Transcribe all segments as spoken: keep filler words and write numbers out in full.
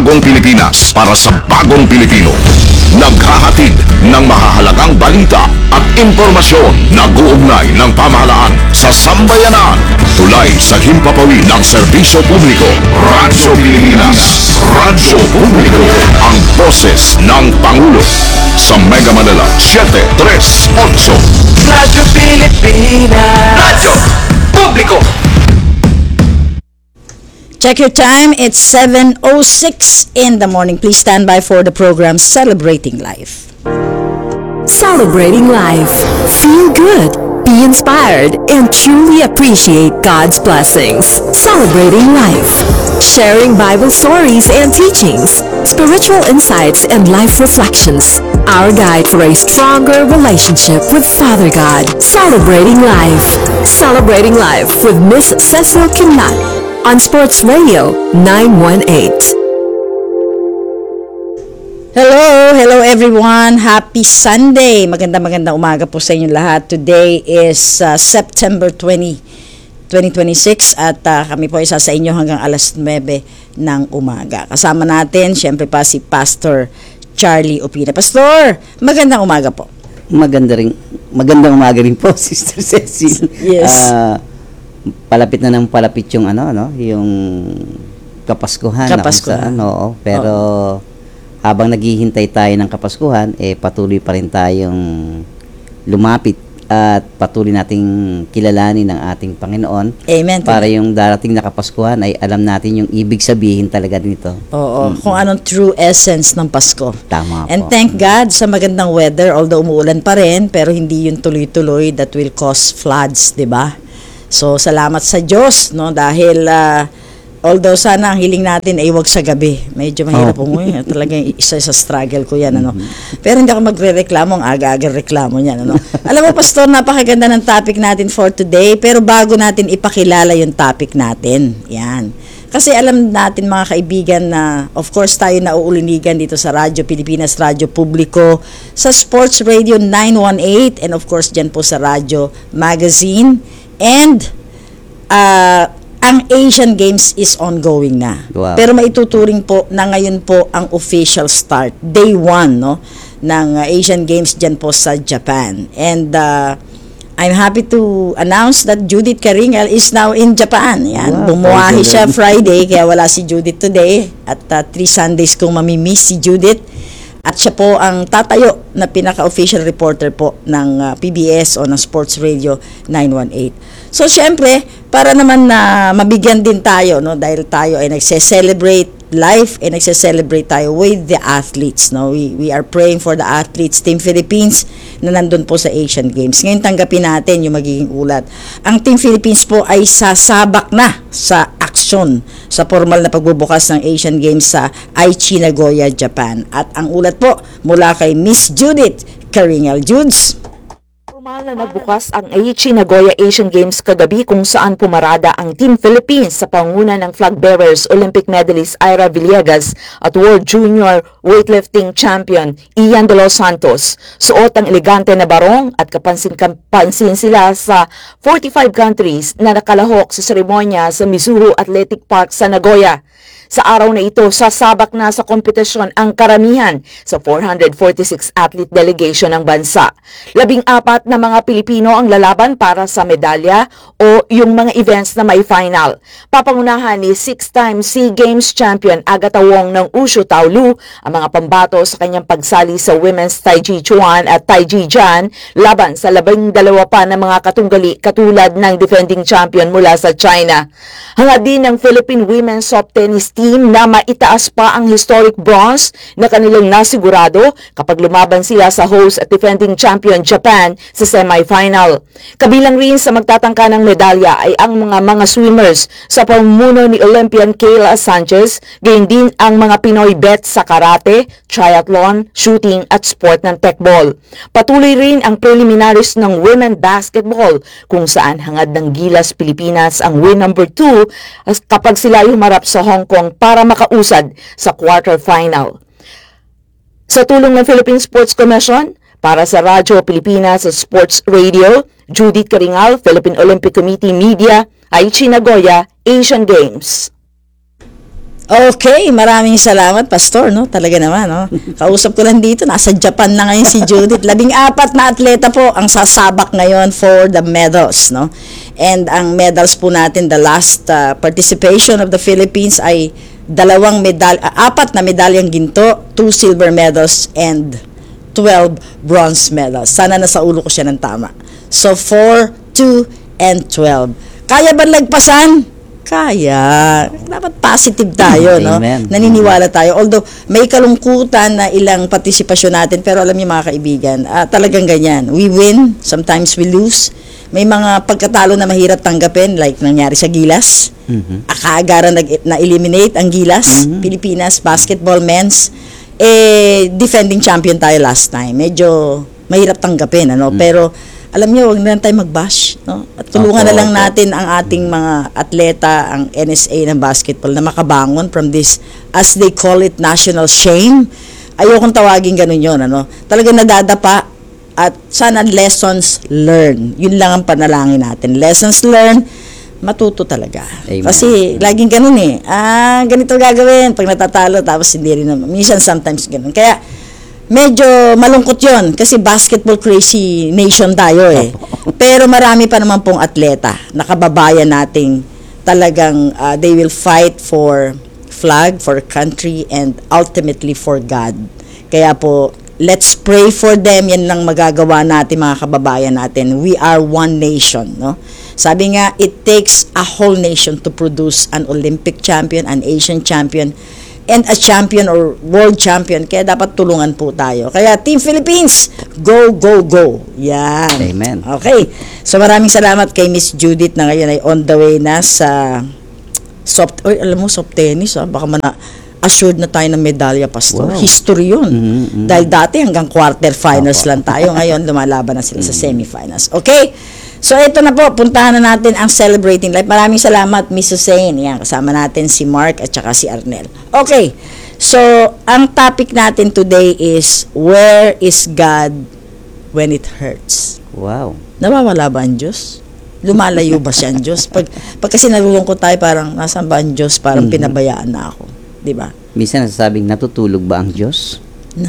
bagong Pilipinas para sa bagong Pilipino. Naghahatid ng mahahalagang balita at impormasyon na guugnay ng pamahalaan sa sambayanan. Tulay sa himpapawid ng serbisyo publiko. Radyo Pilipinas. Radyo Publiko. Ang boses ng Pangulo. Sa Mega Manila, seven three eight. Radyo Pilipinas. Radyo Publiko. Check your time, it's seven oh six in the morning. Please stand by for the program Celebrating Life. Celebrating life. Feel good, be inspired, and truly appreciate God's blessings. Celebrating life. Sharing Bible stories and teachings, spiritual insights, and life reflections. Our guide for a stronger relationship with Father God. Celebrating life. Celebrating life with Miss Cecil Kimnat. On Sports Radio nine one eight. Hello, hello everyone. Happy Sunday. Maganda maganda umaga po sa inyo lahat. Today is uh, September twentieth, twenty twenty-six at uh, kami po isa sa inyo hanggang alas nuwebe ng umaga. Kasama natin syempre pa si Pastor Charlie Opina. Pastor, magandang umaga po. Maganda rin, magandang umaga rin po, Sister Cecil. Yes. Uh, palapit na ng palapit yung ano, no, yung Kapaskuhan. Kapaskuhan. Na, ano, pero oh. habang naghihintay tayo ng Kapaskuhan, eh patuloy pa rin tayong lumapit at patuloy nating kilalanin ng ating Panginoon. Amen. Para yung darating na Kapaskuhan ay alam natin yung ibig sabihin talaga nito. Oo, mm-hmm. Kung anong true essence ng Pasko. Tama And po. thank God sa magandang weather, although umuulan pa rin, pero hindi yung tuloy-tuloy that will cause floods, di ba? So, salamat sa Diyos, no? Dahil, uh, although sana ang hiling natin ay wag sa gabi. Medyo mahirap po oh. Ngayon. Talagang isa sa struggle ko yan, ano? Pero hindi ako magre-reklamo, ang aga-aga reklamo niyan, ano? Alam mo, Pastor, napakaganda ng topic natin for today, pero bago natin ipakilala yung topic natin, yan. Kasi alam natin, mga kaibigan, na of course tayo nauulinigan dito sa Radyo Pilipinas, Radyo Publiko, sa Sports Radio nine one eight, and of course dyan po sa Radyo Magazine. And uh, ang Asian Games is ongoing na. Wow. Pero maituturing po na ngayon po ang official start, day one, no, ng uh, Asian Games dyan po sa Japan. And uh, I'm happy to announce that Judith Karingal is now in Japan. Yan, wow, bumuwahi siya Friday, kaya wala si Judith today. At uh, three Sundays kong mamimiss si Judith. At siya po ang tatayo na pinaka-official reporter po ng uh, P B S o ng Sports Radio nine one eight. So, syempre, para naman na mabigyan din tayo, no, dahil tayo ay nagse-celebrate life and nagse-celebrate tayo with the athletes, no. We we are praying for the athletes, Team Philippines na nandun po sa Asian Games. Ngayon tanggapin natin yung magiging ulat. Ang Team Philippines po ay sasabak na sa aksyon sa formal na pagbubukas ng Asian Games sa Aichi, Nagoya, Japan. At ang ulat po mula kay Miss Judith Karingal. Judes. Formal na nagbukas ang Aichi Nagoya Asian Games kagabi kung saan pumarada ang Team Philippines sa panguna ng flag bearers Olympic medalist Ira Villegas at World Junior Weightlifting Champion Ian De Los Santos. Suot ang elegante na barong at kapansin-kapansin sila sa forty-five countries na nakalahok sa seremonya sa Mizuru Athletic Park sa Nagoya. Sa araw na ito, sasabak na sa kompetisyon ang karamihan sa four hundred forty-six athlete delegation ng bansa. Labing apat na mga Pilipino ang lalaban para sa medalya o yung mga events na may final. Papangunahan ni six-time SEA Games champion Agatha Wong ng Wushu Taolu ang mga pambato sa kanyang pagsali sa Women's Taiji Chuan at Taiji Jan laban sa labing dalawa pa na mga katunggali katulad ng defending champion mula sa China. Hangad din ng Philippine Women's Soft Tennis team na maitaas pa ang historic bronze na kanilang nasigurado kapag lumaban sila sa host at defending champion Japan sa semifinal. Kabilang rin sa magtatangka ng medalya ay ang mga mga swimmers sa pamumuno ni Olympian Kayla Sanchez, gayon din ang mga Pinoy bets sa karate, triathlon, shooting at sport ng techball. Patuloy rin ang preliminaries ng women basketball kung saan hangad ng Gilas Pilipinas ang win number two kapag sila ay humarap sa Hong Kong para makausad sa quarterfinal. Sa tulong ng Philippine Sports Commission, para sa Radyo Pilipinas at Sports Radio, Judith Karingal, Philippine Olympic Committee Media, Aichi Nagoya, Asian Games. Okay, maraming salamat, Pastor, no? Talaga naman, no? Kausap ko lang dito, nasa Japan na ngayon si Judith. Labing apat na atleta po ang sasabak ngayon for the medals, no? And ang medals po natin, the last uh, participation of the Philippines ay dalawang medal, uh, apat na medalyang ginto, two silver medals, and twelve bronze medals. Sana nasa ulo ko siya ng tama. So, four, two, and twelve. Kaya ba lagpasan? Kaya. Dapat positive tayo, no? Amen. Naniniwala tayo. Although, may kalungkutan na ilang partisipasyon natin, pero alam niyo mga kaibigan, ah, talagang ganyan. We win, sometimes we lose. May mga pagkatalo na mahirap tanggapin, like nangyari sa Gilas. Mhm. Akaagaran nag- na-eliminate ang Gilas, Mhm. Pilipinas, basketball, men's. Eh, defending champion tayo last time. Medyo mahirap tanggapin, ano? Pero, alam niyo, wag na lang tayo mag-bash, no? At tulungan Opo, na lang opo. natin ang ating mga atleta, ang N S A ng basketball na makabangon from this, as they call it, national shame. Ayokong tawagin ganun yun, ano? Talagang nadadapa at sana lessons learned. Yun lang ang panalangin natin. Lessons learned, matuto talaga. Amen. Kasi laging ganun eh. Ah, ganito gagawin pag natatalo tapos hindi rin naman. Minsan sometimes ganun. Kaya medyo malungkot yon kasi basketball crazy nation tayo eh. Pero marami pa naman pong atleta na kababayan nating talagang uh, they will fight for flag, for country, and ultimately for God. Kaya po, let's pray for them. Yan lang magagawa natin mga kababayan natin. We are one nation, no? Sabi nga, it takes a whole nation to produce an Olympic champion, an Asian champion, and a champion or world champion. Kaya dapat tulungan po tayo. Kaya Team Philippines, go, go, go. Yan. Amen. Okay. So maraming salamat kay Miss Judith na ngayon ay on the way na sa soft, oy, alam mo, soft tennis, ah. Baka mana assured na tayo ng medalya, Pastor. Wow. History yun. Mhm, mhm. Dahil dati hanggang quarterfinals Opo. lang tayo. Ngayon, lumalaban na sila sa semifinals. Okay? So, ito na po. Puntahan na natin ang Celebrating Life. Maraming salamat, Miss Hussein. Yan, kasama natin si Mark at saka si Arnel. Okay. So, ang topic natin today is, where is God when it hurts? Wow. Nawawala ba ang Diyos? Lumalayo ba siya ang Diyos? Pag, pag kasi nalulungkot tayo, parang, nasaan ba ang Diyos? Parang Mhm. pinabayaan na ako. Di ba? Minsan nasasabing, natutulog ba ang Diyos?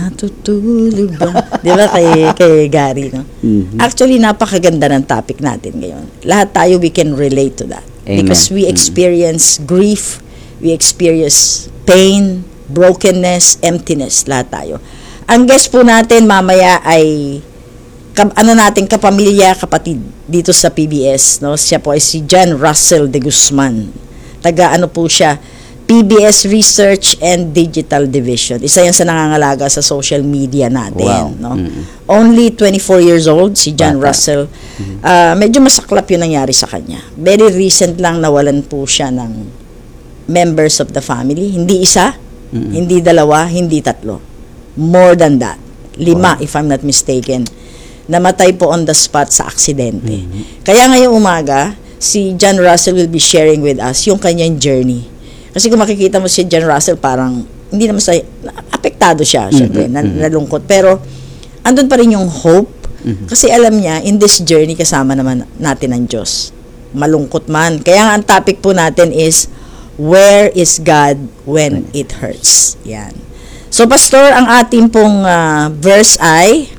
Natutulog ba? Di ba kay, kay Gary, no? Mhm. Actually, napakaganda ng topic natin ngayon. Lahat tayo, we can relate to that. Amen. Because we Mhm. experience grief, we experience pain, brokenness, emptiness, lahat tayo. Ang guest po natin mamaya ay ka- ano natin, kapamilya, kapatid dito sa P B S, no? Siya po ay si John Russell de Guzman. Taga ano po siya, P B S Research and Digital Division. Isa yan sa nangangalaga sa social media natin, Wow. no? Mm. Only twenty-four years old si John Bata. Russell. Ah, medyo masaklap 'yung nangyari sa kanya. Very recent lang nawalan po siya ng members of the family. Hindi isa, Mm-mm. hindi dalawa, hindi tatlo. More than that. Lima, if I'm not mistaken. Namatay po on the spot sa aksidente. Kaya ngayong umaga, si John Russell will be sharing with us yung kanyang journey. Kasi kung makikita mo si John Russell, parang hindi naman sa apektado siya, syempre, na, nalungkot. Pero andun pa rin yung hope. Kasi alam niya, in this journey, kasama naman natin ang Diyos. Malungkot man. Kaya nga ang topic po natin is, where is God when it hurts? Yan. So, Pastor, ang ating pong ah, verse ay,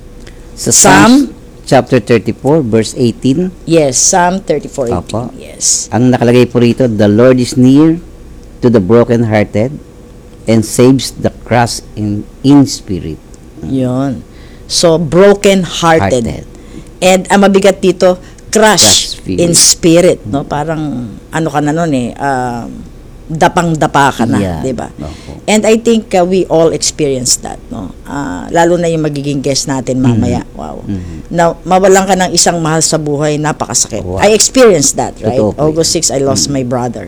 Sa Psalm? Psalms chapter thirty-four, verse eighteen, yes, Psalm thirty-four eighteen. Apo. Yes. ang nakalagay po rito, the Lord is near to the brokenhearted and saves the crushed in, in spirit. Yun. So, broken-hearted. Hearted. And ang mabigat dito, crush Crush spirit. in spirit, no? Parang ano ka na noon eh, um, dapang-dapa ka na, Yeah. 'di ba? Opo. And I think uh, we all experience that, no? Ah, lalo na yung magiging guest natin mamaya. Wow. Mhm. Now, mawalan ka ng isang mahal sa buhay, napakasakit. Wow. I experienced that, right? Totoo po August sixth, I lost my brother.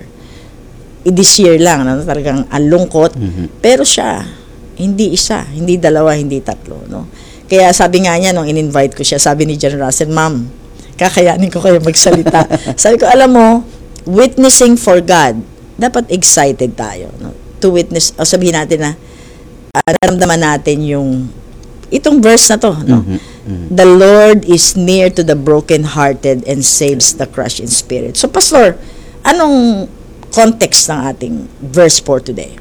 I this year lang, no? Talagang ang lungkot. Mhm. Pero siya, hindi isa, hindi dalawa, hindi tatlo, no? Kaya sabi nga niya, nung in-invite ko siya, sabi ni John Russell, Ma'am, kakayanin ko kayo magsalita. Sabi ko, alam mo, witnessing for God, dapat excited tayo, no? To witness, o sabihin natin na, uh, naramdaman natin yung, itong verse na to, no? Mhm, mhm. The Lord is near to the brokenhearted and saves the crushed in spirit. So, Pastor, anong context ng ating verse for today.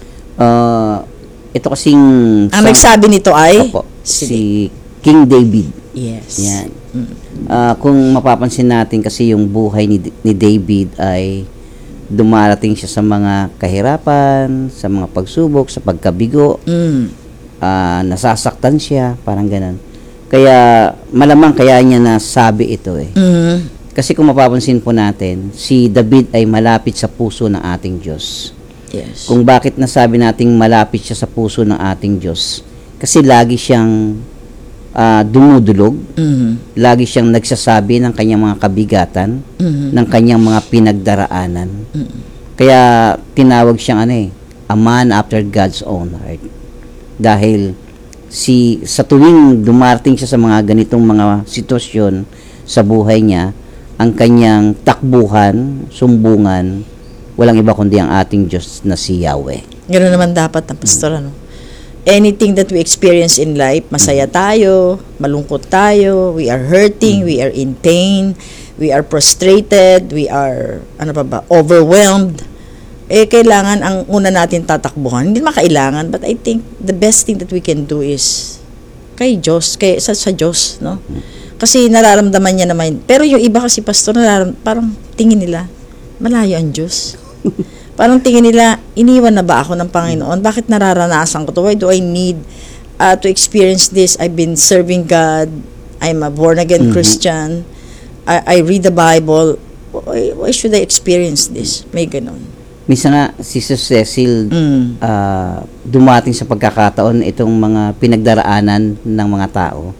Uh, ito kasing... Ang nagsabi nito ay? Opo, si King David. Yes. Yan. Ah, kung mapapansin natin kasi yung buhay ni, ni David ay dumarating siya sa mga kahirapan, sa mga pagsubok, sa pagkabigo, Mm. ah, nasasaktan siya, parang ganun. Kaya malamang kaya niya nasabi ito eh. Mm. Kasi kung mapapansin po natin, si David ay malapit sa puso ng ating Diyos. Yes. Kung bakit nasabi nating malapit siya sa puso ng ating Diyos, kasi lagi siyang ah, dumudulog, Mm. lagi siyang nagsasabi ng kanyang mga kabigatan, Mm. ng kanyang mga pinagdaraanan. Kaya tinawag siyang ano eh, a man after God's own heart. Dahil si sa tuwing dumarating siya sa mga ganitong mga sitwasyon sa buhay niya, ang kanyang takbuhan, sumbungan, walang iba kundi ang ating Diyos na si Yahweh. Ganoon naman dapat ang pastor, ano? Anything that we experience in life, masaya tayo, malungkot tayo, we are hurting, we are in pain, we are prostrated, we are, ano pa ba, overwhelmed. Eh, kailangan ang una natin tatakbuhan. Hindi makailangan, but I think the best thing that we can do is kay Diyos, kay, sa, sa Diyos, no? Kasi nararamdaman niya naman. Pero yung iba kasi, pastor, nararam, parang tingin nila, malayo ang Diyos. Parang tingin nila, iniwan na ba ako ng Panginoon? Bakit nararanasan ko to? Why do I need uh, to experience this? I've been serving God. I'm a born-again Christian. I, I read the Bible. Why, why should I experience this? May ganon. Minsan nga, si Sis Cecil, Mm. ah, dumating sa pagkakataon itong mga pinagdaraanan ng mga tao.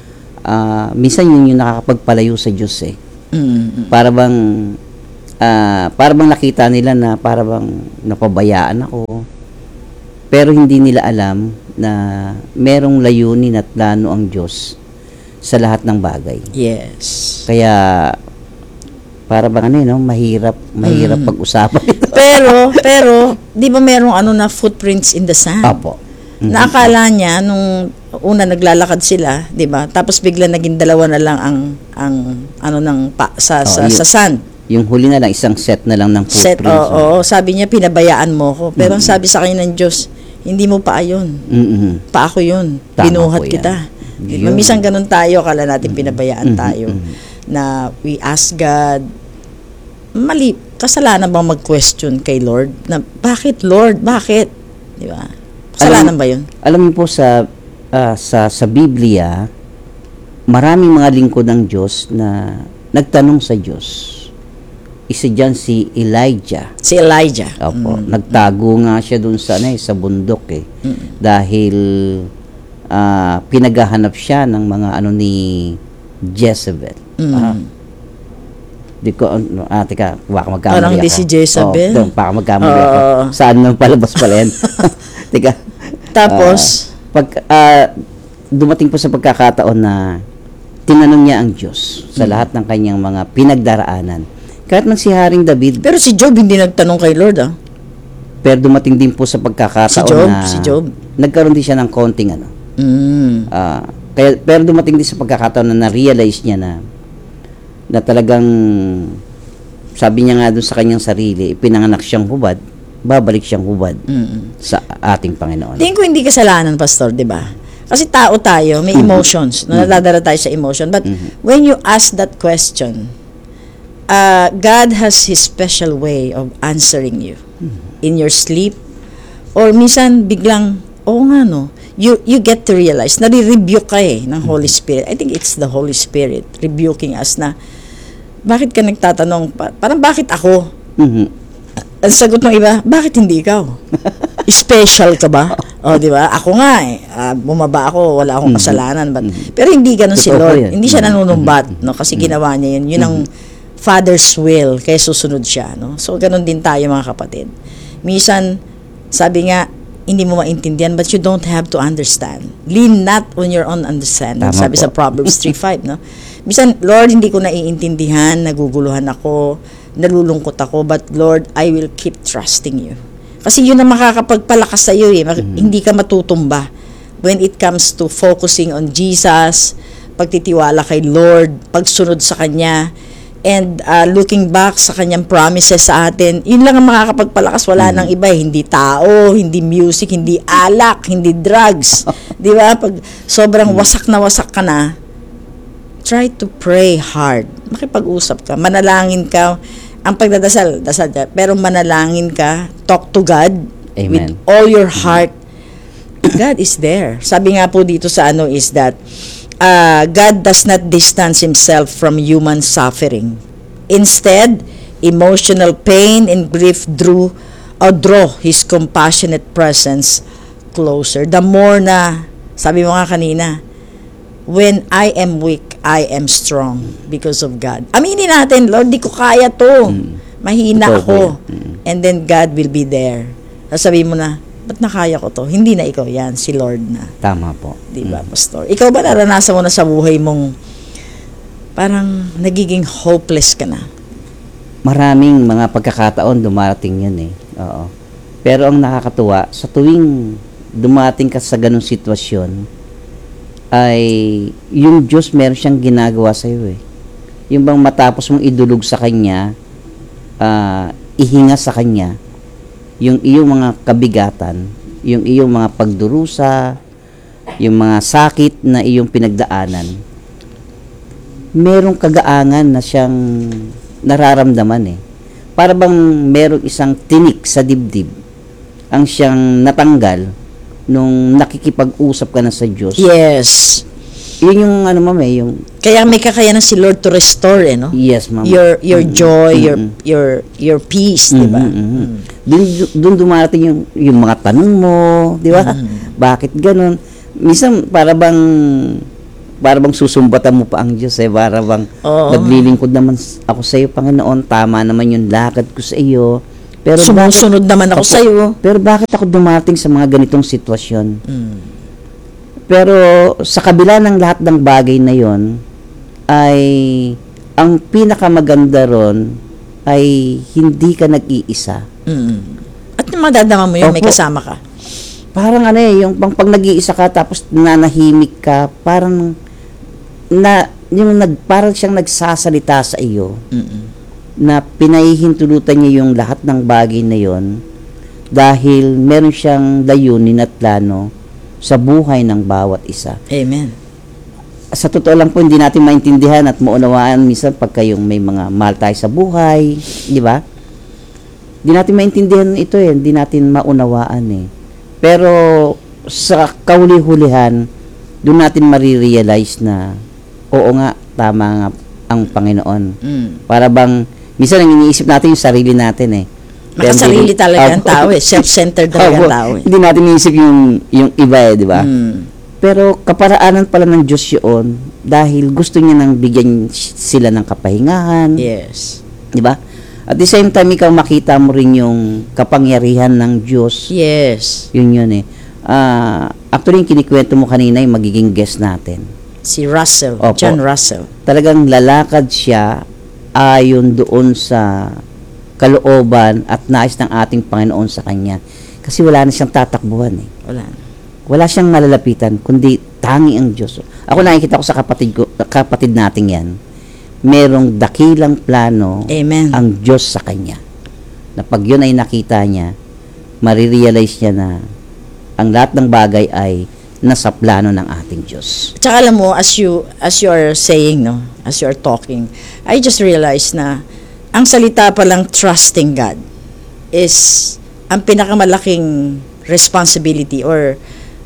Ah, minsan yun yung nakakapagpalayo sa Diyos eh. Mm. Para bang, ah, para bang nakita nila na para bang napabayaan ako. Pero hindi nila alam na merong layunin at plano ang Diyos sa lahat ng bagay. Yes. Kaya, para bang ano, eh, no? mahirap, mahirap pag-usapan ito. Pero, pero, di ba merong ano na footprints in the sand? Apo. Naakala niya nung una naglalakad sila, 'di ba? Tapos bigla naging dalawa na lang ang ang ano ng pa, sa Oh, sa, yun. sa sand. Yung huli na lang, isang set na lang ng Set, footprints. oo, sabi niya pinabayaan mo ko. Pero ang sabi sa kanya ng Diyos, hindi mo pa ayon. Mm-mm. Pa ako 'yun. Tama Binuhat po yan. kita. Di ba? Yun. Minsan ganun tayo, kala natin pinabayaan tayo. Na we ask God, mali, kasalanan bang mag-question kay Lord? Na bakit Lord? Bakit? Di ba? Kasalanan Alam- ba 'yun? Alam niyo po sa ah, sa sa Biblia, maraming mga lingkod ng Diyos na nagtanong sa Diyos. Isa diyan si Elijah. Si Elijah. Opo, nagtago nga siya doon sa ano, eh, sa bundok eh. Dahil ah, pinaghahanap siya ng mga ano ni Jezebel. Ah, di ko, ano, ah, teka, baka magkamali Parang ako. di si Jezebel. Oo, baka magkamali Oo. ako. Saan nang palabas pala yan? Teka. Tapos, Ah, pag ah, dumating po sa pagkakataon na tinanong niya ang Diyos sa lahat ng kanyang mga pinagdaraanan. Kahit man si Haring David, pero si Job hindi nagtanong kay Lord, ah. pero dumating din po sa pagkakataon Si Job, na si Job. nagkaroon din siya ng konting ano. Mm. ah, kaya, pero dumating din sa pagkakataon na na-realize niya na na talagang sabi niya nga doon sa kanyang sarili, ipinanganak siyang hubad, babalik siyang hubad sa ating Panginoon. Tingin ko hindi kasalanan, Pastor, di ba? Kasi tao tayo, may emotions. No, nadadala tayo sa emotion. But when you ask that question, uh, God has His special way of answering you. In your sleep, or minsan biglang, oo nga no, you, you get to realize, nare-rebuke ka eh ng Holy Spirit. I think it's the Holy Spirit rebuking us na, bakit ka nagtatanong, Pa- parang bakit ako? Mhm. Ang sagot ng iba, bakit hindi ikaw? Special ka ba? O, di ba? Ako nga eh. ah, bumaba ako, wala akong kasalanan. But, pero hindi ganun si Totoo po Lord. yan. Hindi siya nanunumbat, no? Kasi ginawa niya yun. Yun ang Father's will, kaya susunod siya, no? So, ganun din tayo, mga kapatid. Minsan, sabi nga, hindi mo maintindihan, but you don't have to understand. Lean not on your own understanding. Tama Sabi po. sa Proverbs three five, no? Minsan, Lord, hindi ko naiintindihan, naguguluhan ako, nalulungkot ako, but Lord, I will keep trusting you. Kasi yun ang makakapagpalakas sa iyo eh. Mak- Hindi ka matutumba when it comes to focusing on Jesus, pagtitiwala kay Lord, pagsunod sa Kanya. and uh, looking back sa kanyang promises sa atin, yun lang ang makakapagpalakas. Wala nang iba, eh. Hindi tao, hindi music, hindi alak, hindi drugs. Di ba? Pag sobrang wasak na wasak ka na, try to pray hard. Makipag-usap ka, manalangin ka. Ang pagdadasal, dasal ka, pero manalangin ka, talk to God Amen. with all your heart. God is there. Sabi nga po dito sa ano is that uh, God does not distance himself from human suffering. Instead, emotional pain and grief drew or draw his compassionate presence closer. The more na, sabi mo nga kanina, when I am weak, I am strong because of God. Aminin natin, Lord, di ko kaya to. Mahina Totoo ako. po yan. And then God will be there. Sasabihin mo na, ba't nakaya ko to? Hindi na ikaw yan, si Lord na. Tama po. Di ba, Pastor? Ikaw ba naranasan mo na sa buhay mong parang nagiging hopeless ka na? Maraming mga pagkakataon dumarating yun eh. Oo. Pero ang nakakatuwa, sa tuwing dumating ka sa ganung sitwasyon, ay yung Diyos meron siyang ginagawa sa iyo eh. Yung bang matapos mong idulog sa Kanya, uh, ihinga sa Kanya, yung iyong mga kabigatan, yung iyong mga pagdurusa, yung mga sakit na iyong pinagdaanan, merong kagaangan na siyang nararamdaman eh. Para bang merong isang tinik sa dibdib ang siyang natanggal nung nakikipag-usap ka na sa Diyos. Yes. Yun yung ano ma'am eh, yung Kaya may kakayanan si Lord to restore, eh, no? yes ma'am. Your your Mm-mm. joy, your Mm-mm. your your peace, di ba? Mm-mm. Dun, dun dumarating yung, yung mga tanong mo, di ba? Bakit ganun? Minsan, para bang, para bang susumbatan mo pa ang Diyos eh, para bang Oo. naglilingkod naman ako sa iyo, Panginoon, tama naman yung lakad ko sa iyo. Pero Sumusunod naman ako Opo. sa iyo. Pero bakit ako dumating sa mga ganitong sitwasyon? Mm. Pero sa kabila ng lahat ng bagay na yon, ay ang pinakamaganda ron ay hindi ka nag-iisa. Mm. At madadama mo yun, may Opo. kasama ka. Parang ano eh, yung pang, pag nag-iisa ka tapos nanahimik ka, parang na yung nag parang siyang nagsasalita sa iyo Mm-mm. na pinahihintulutan niya yung lahat ng bagay na yon dahil meron siyang layunin at plano sa buhay ng bawat isa. Amen. Sa totoo lang po, hindi natin maintindihan at maunawaan minsan pagka yung may mga mahal tayo sa buhay, di ba? Hindi natin maintindihan ito eh, hindi natin maunawaan eh. Pero sa kauli-hulihan, doon natin marirealize na oo nga, tama nga ang Panginoon. Mm. Para bang, minsan ang iniisip natin yung sarili natin eh. Makasarili Pero- talaga ang Opo. tao eh. Self-centered talaga ang Opo. tao eh. Hindi natin iniisip yung, yung iba eh, di ba? Mm. Pero kaparaanan pala ng Diyos yun dahil gusto niya nang bigyan sila ng kapahingahan. Yes. Di ba? At the same time, ikaw makita mo rin yung kapangyarihan ng Diyos. Yes. Yun yun eh. Ah, actually, yung kinikwento mo kanina yung magiging guest natin. Si Russell, Opo. John Russell. Talagang lalakad siya ayon doon sa kalooban at nais ng ating Panginoon sa kanya. Kasi wala na siyang tatakbuhan eh. Wala na. Wala siyang malalapitan, kundi tangi ang Diyos. Ako nakikita ko sa kapatid, ko, kapatid nating yan, merong dakilang plano Amen. ang Diyos sa kanya. Na pag yun ay nakita niya, marirealize niya na ang lahat ng bagay ay nasa plano ng ating Diyos. Tsaka alam mo, as you, as you are saying, no, as you are talking, I just realized na ang salita palang trusting God is ang pinakamalaking responsibility or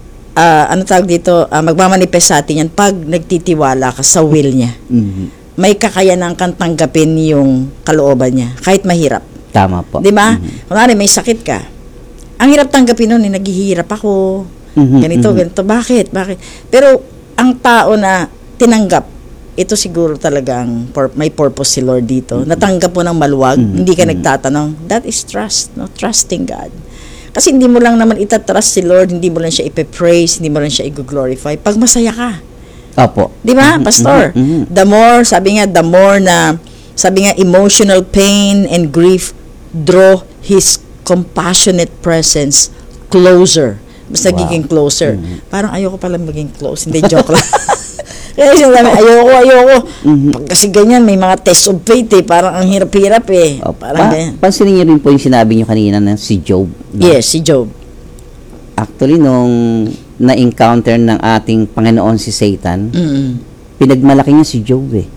uh, ano tawag dito, uh, magmamanifest sa atin yan pag nagtitiwala ka sa will niya. Mhm. May kakayanan kang tanggapin yung kalooban niya, kahit mahirap. Tama po. Di ba? Mhm. Kunwari, may sakit ka. Ang hirap tanggapin nun, eh, naghihirap ako. Mhm, Ganito, mhm. ganito. Bakit? Bakit? Pero, ang tao na tinanggap, ito siguro talagang pur- may purpose si Lord dito. Natanggap mo ng maluwag, Mhm, hindi ka mhm. nagtatanong. That is trust, no? Trusting God. Kasi hindi mo lang naman itatrust si Lord, hindi mo lang siya ipe-praise, hindi mo lang siya i-glorify. Pag masaya ka. Opo. Di ba, Mhm, Pastor? mhm, mhm. The more, sabi nga, the more na, sabi nga, emotional pain and grief draw His compassionate presence closer. Mas Wow. nagiging closer. Mhm. Parang ayoko pala maging close. Hindi, joke lang. Kaya sinabi, ayoko, ayoko. Mhm. Pag kasi ganyan, may mga test of faith eh. Parang ang hirap-hirap eh. O, Parang pa- ganyan. pansinin niyo rin po yung sinabi niyo kanina na si Job. no? Yes, si Job. Actually, nung na-encounter ng ating Panginoon si Satan, Mm. pinagmalaki niya si Job eh.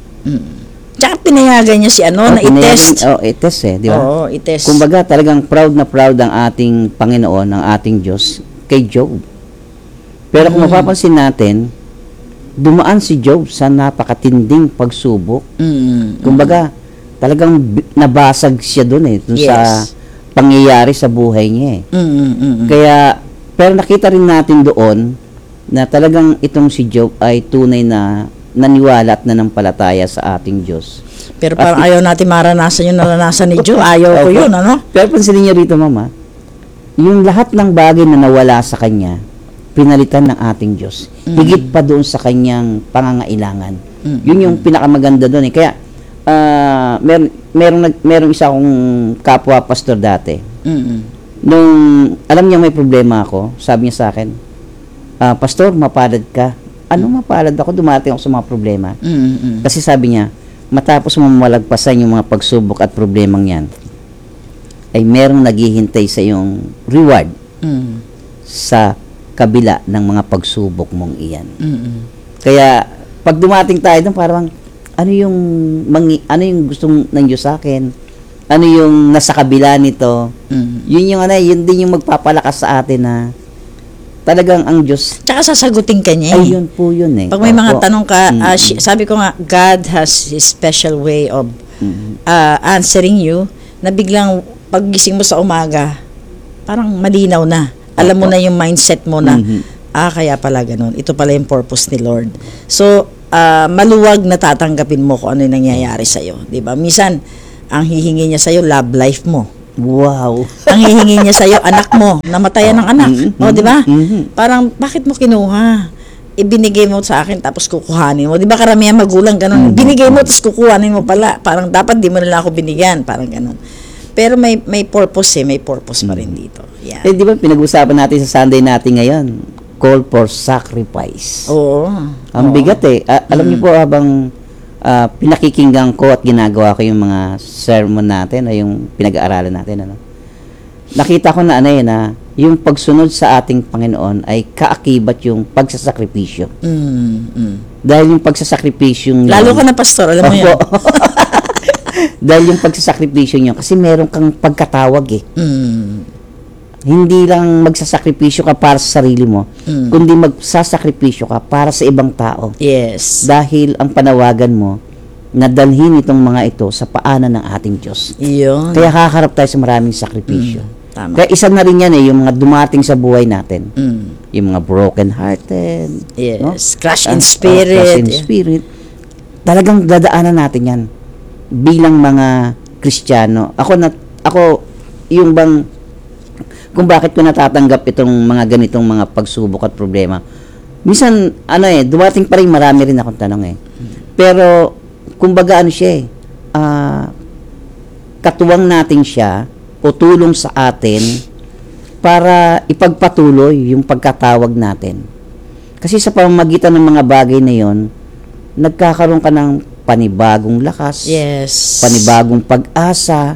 Tsaka pinayagan niya si ano, na pinayagan- i-test. Oh, i-test eh, di ba? Oo, i-test. Kumbaga, talagang proud na proud ang ating Panginoon, ang ating Diyos, kay Job. Pero kung mapapansin natin, dumaan si Job sa napakatinding pagsubok. Mm. Kumbaga, talagang bi- nabasag siya doon eh, dun sa Yes. pangyayari sa buhay niya eh. Mm, mm, mm. Kaya, pero nakita rin natin doon na talagang itong si Job ay tunay na naniwala at nanampalataya sa ating Diyos. Pero parang ayaw natin maranasan yung naranasan ni Job. Ayaw ko Opo. yun, ano? Pero pansinin niyo rito, Mama, yung lahat ng bagay na nawala sa kanya, pinalitan ng ating Diyos. Higit pa doon sa kanyang pangangailangan. Yun yung pinakamaganda doon eh. Kaya, ah, mer merong, nag merong isa akong kapwa pastor dati. Mm. Nung alam niya may problema ako, sabi niya sa akin, ah, Pastor, mapalad ka. Ano mapalad ako? Dumating ako sa mga problema. Mm, mm. Kasi sabi niya, matapos mo malagpasan yung mga pagsubok at problemang yan, ay merong naghihintay sa iyong reward Mm. sa kabila ng mga pagsubok mong iyan. Mm. Kaya, pag dumating tayo doon, parang, ano yung, mangi, ano yung gustong ng Diyos sa akin? Ano yung nasa kabila nito? Mm. Yun yung ano, yun din yung magpapalakas sa atin na talagang ang Diyos, Tsaka sasagutin ka niya eh. ay yun po yun eh. Pag may mga Opo. tanong ka, Mm. ah, shi- sabi ko nga, God has His special way of Mhm. ah, answering you na biglang paggising mo sa umaga, parang malinaw na. Alam mo Opo. na yung mindset mo na, Mhm. ah, kaya pala ganun. Ito pala yung purpose ni Lord. So, ah, maluwag na tatanggapin mo kung ano yung nangyayari sa'yo. Diba? Minsan, ang hihingi niya sa'yo, love life mo. Wow. Ang hihingi niya sa'yo, anak mo, namatayan ng anak. Mhm, O, di ba? mhm. Parang, bakit mo kinuha? Ibinigay mo sa akin, tapos kukuhanin mo. Di ba karamihan magulang ganun? Binigay mo, tapos kukuhanin mo pala. Parang, dapat di mo nila ako binigyan. Parang ganun. Pero may may purpose eh. May purpose pa rin dito. Yeah. Eh, di ba pinag-usapan natin sa Sunday natin ngayon? Call for sacrifice. Oo. Ang Oo. bigat eh. A- alam niyo po habang ah, pinakikinggan ko at ginagawa ko yung mga sermon natin o yung pinag-aaralan natin, ano, nakita ko na ano eh, na yung pagsunod sa ating Panginoon ay kaakibat yung pagsasakripisyo. Mm, mm. Dahil yung pagsasakripisyo Lalo ka na, pastor. Alam mo yan. Opo. Dahil yung pagsasakripisyo nyo, kasi meron kang pagkatawag eh. Mm. Hindi lang magsasakripisyo ka para sa sarili mo, Mm. kundi magsasakripisyo ka para sa ibang tao. Yes. Dahil ang panawagan mo, nadalhin itong mga ito sa paanan ng ating Diyos. Iyon. Kaya kakarap tayo sa maraming sakripisyo. Mm, tama. Kaya isa na rin yan eh, yung mga dumating sa buhay natin. Mm. Yung mga broken-hearted. Yes. no? Crush in Ah, spirit. ah, crush in Yeah. spirit. Talagang dadaanan natin yan. Bilang mga Kristiyano. Ako, na, ako yung bang, kung bakit ko natatanggap itong mga ganitong mga pagsubok at problema. Minsan, ano eh, dumating pa rin marami rin akong tanong eh. Pero, kumbaga ano siya eh, ah, katuwang natin siya o tulong sa atin para ipagpatuloy yung pagkatawag natin. Kasi sa pamamagitan ng mga bagay na yon, nagkakaroon ka ng panibagong lakas, Yes. panibagong pag-asa,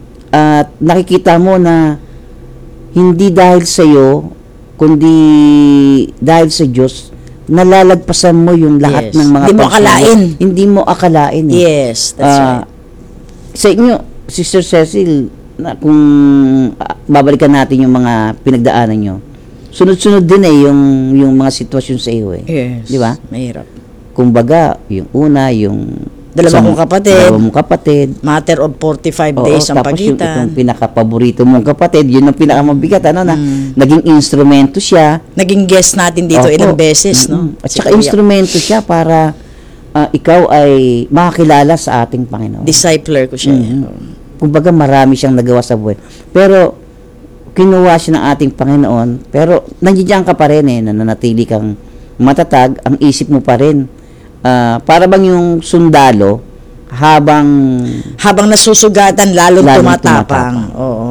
at nakikita mo na hindi dahil sa iyo, kundi dahil sa Diyos, nalalagpasan mo yung lahat Yes. ng mga Hindi mo pagsubok. akalain. Hindi mo akalain. Eh. Yes, that's Ah, right. Sa inyo, Sister Cecil, na kung ah, babalikan natin yung mga pinagdaanan nyo, sunod-sunod din eh yung, yung mga sitwasyon sa iyo eh. Yes. Di ba? Mahirap. Kumbaga, yung una, yung Dalawa isang- kong kapatid. Dalawa mong kapatid. Matter of forty-five Oo, days ang tapos yung pagitan. itong pinaka-paborito mong kapatid, yun ang pinakamabigat, ano na, Mm. naging instrumento siya. Naging guest natin dito Opo. ilang beses, no? Mm-mm. At Si saka Kuya. instrumento siya para ah, ikaw ay makakilala sa ating Panginoon. Discipler ko siya. Mhm. Kumbaga marami siyang nagawa sa buhay. Pero kinuha siya ng ating Panginoon, pero nandiyan ka pa rin eh, nananatili kang matatag, ang isip mo pa rin. Ah, para bang yung sundalo habang Habang nasusugatan, lalong Lalong tumatapang. tumatapang. Oo.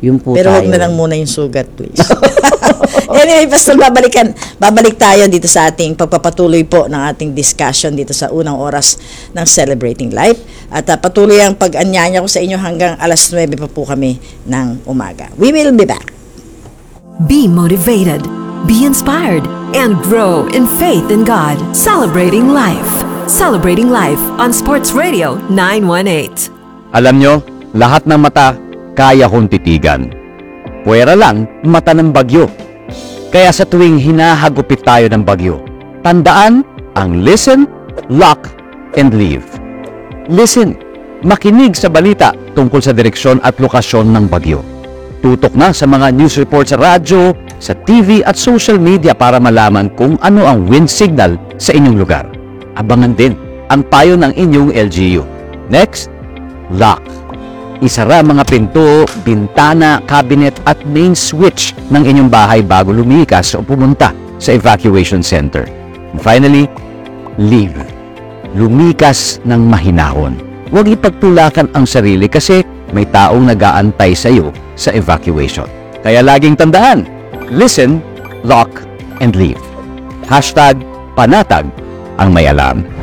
Yun po Pero tayo. wag na lang muna yung sugat, please. Anyway, Pastor, babalikan, babalik tayo dito sa ating pagpapatuloy po ng ating discussion dito sa unang oras ng Celebrating Life. At uh, patuloy ang pag-anyaya ko sa inyo hanggang alas nuwebe pa po kami ng umaga. We will be back. Be motivated, be inspired, and grow in faith in God. Celebrating Life. Celebrating Life on Sports Radio nine one eight. Alam nyo, lahat ng mata kaya kong titigan. Puwera lang mata ng bagyo. Kaya sa tuwing hinahagupit tayo ng bagyo, tandaan ang listen, lock, and leave. Listen, makinig sa balita tungkol sa direksyon at lokasyon ng bagyo. Tutok na sa mga news report sa radyo, sa T V at social media para malaman kung ano ang wind signal sa inyong lugar. Abangan din ang payo ng inyong L G U. Next, lock. Isara mga pinto, bintana, cabinet at main switch ng inyong bahay bago lumikas o pumunta sa evacuation center. And finally, leave. Lumikas ng mahinahon. Huwag ipagtulakan ang sarili kasi may taong nag-aantay sa iyo sa evacuation. Kaya laging tandaan, listen, lock, and leave. Hashtag panatag ang may alam.